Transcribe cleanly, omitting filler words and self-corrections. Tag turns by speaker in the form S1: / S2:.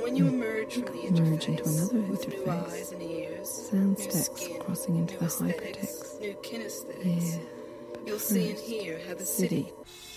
S1: when you emerge from the
S2: Merge into
S1: interface
S2: another
S1: with new
S2: interface.
S1: eyes and ears,
S2: Sound
S1: new
S2: stacks
S1: skin,
S2: crossing into
S1: new
S2: the
S1: aesthetics,
S2: hypertext.
S1: new kinesthetics.
S2: Yeah.
S1: You'll see and hear how the city